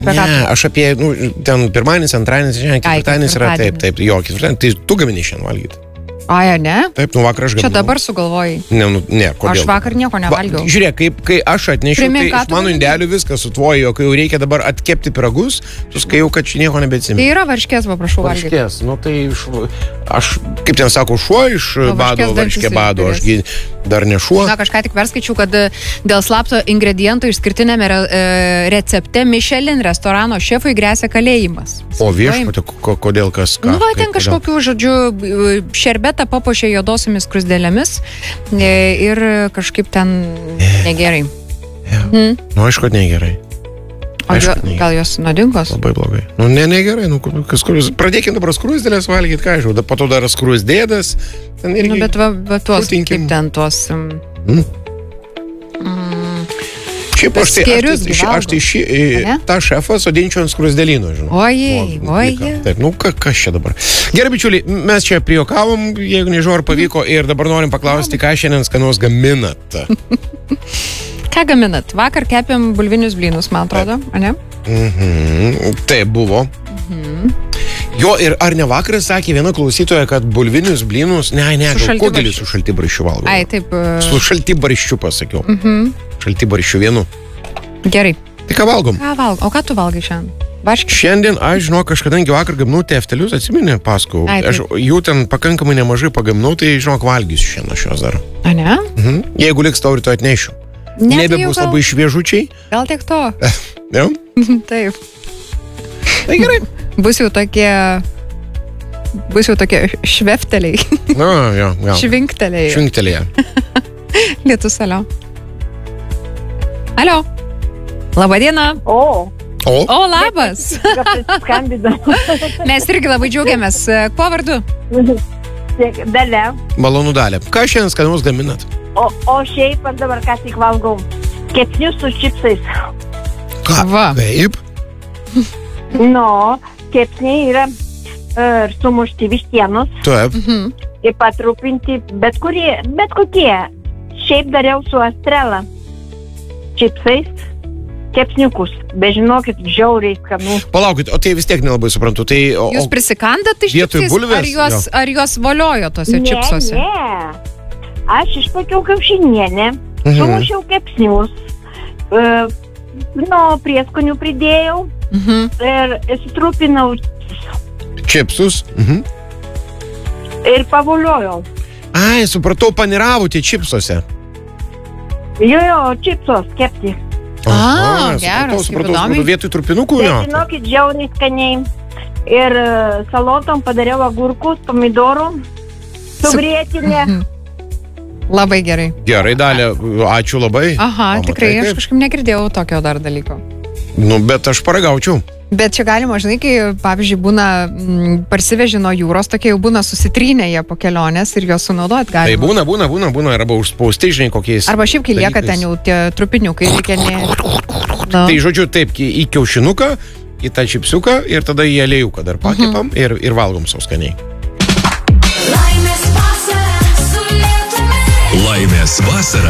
Ne, aš apie, ten pirmadienis, antradienis, ketvirtadienis yra taip, jo, ketvirtadienis, tai tu gamini šiandien valgyti. Ai, ne? Taip, vakar aš gaminau. Čia dabar sugalvojai. Ne, kodėl? Aš vakar nieko nevalgiau. Žiūrėk, kai aš atnešiu, tai iš mano indelių viskas sutvoji, o kai jau reikia dabar atkepti pyragus, tu skaiau, kad čia nieko nebeatsimenu. Tai yra varškės, paprašau valgyti. Varškės, tai aš, kaip ten sako, šuo iš bado, varškė bado, ašgi dar ne šuo. Na, kažką tik perskaičiau, kad dėl slapto ingrediento išskirtinėme recepte Michelin restorano šefui gresia kalėjimas. O viešpatie, kodėl kas? Ten kažkokių, žodžiu, šerbetą papuošė juodosiamis krusdėlėmis ir kažkaip ten negerai. Aišku, kad negerai. Gal jos nuodingos? Labai blogai. Negerai. Pradėkime dabar skruzdėlės valgyti, ką žinau, po to dar skruzdėdas. Bet tuos, kaip ten tuos... Šiaip aš tai tą šefą sodinčiau ant skruzdėlyno, žinau. Ojei. Taip, kas čia dabar? Gerai, bičiuliai, mes čia prijuokavom, jeigu nežinau, ar pavyko, ir dabar norim paklausti, ką šiandien skanaus gaminat. Ką gaminat? Vakar kepėm bulvinius blynus, man atrodo, ne? Taip, buvo. Jo, ir ar ne vakaras sakė viena klausytoja, kad bulvinius blynus, kogelį su šaltibarščiu valgo. Ai, taip. Su šaltibarščiu pasakiau. Šaltibarščiu vienu. Gerai. Tai ką valgom? O ką tu valgai šiandien? Varškė? Šiandien, aš žinau, kadangi vakar gaminau teftelius, atsimeni, pasakau. Aš jų ten pakankamai nemažai pagaminau, tai žinau, valgysiu šiandien šios dar. A, ne? Jeigu liks tau rytoj atnešiu. Nebebus labai šviežučiai. Gal tiek to. Jau? Taip. Tai gerai. Bus jau tokie švefteliai. Jo. Švinkteliai. Švinktelėje. Lietus, alio. Alio. Labadiena. O, labas. Mes irgi labai džiaugiamės. Kuo vardu? Dalia. Malonu, Dalia. Ką šiandien skanaus gaminat? O šiaip aš dabar ką tik valgau. Kepsnius su čipsais. Ką? Taip? Kepsniai yra sumušti vištienos. Taip. Ir patrupinti bet kokie. Šiaip dariau su Estrela. Čipsais. Kepsniukus. Bet žinokit, žiauriai skanu. Palaukit, o tai vis tiek nelabai suprantu. Jūs prisikandat iš čipsais? Ar juos voliojo tose čipsuose? Ne. Aš išpakiau kiaušinienę, sumušiau kepsnius, prieskonių pridėjau ir sutrupinau čipsus. Ir pavoliojau. Ai, supratau, paniravote čipsuose. Jo, čipsos kepti. Geras, kaip įdomiai. Vietoj trupinukų, jo. Žinokit, žiauriai skaniai. Ir salotom padariau agurkus, pomidorų, su grietinė. Labai gerai. Gerai, Dalia, ačiū labai. Aha, tikrai, aš kažkaip negirdėjau tokio dar dalyko. Bet aš paragaučiau. Bet čia galima, žinai, kai, pavyzdžiui, būna parsiveži nuo jūros, tokie jau būna susitrynę jie po kelionės ir juos sunaudot galima. Tai būna, arba užspausti, žinai, kokiais. Arba šiaip, kai lieka ten jau tie trupiniukai, reikia Tai žodžiu, taip, į kiaušinuką, į tą čipsiuką ir tada į aliejauką dar pakepam ir valgom sau skaniai. Laimės vasara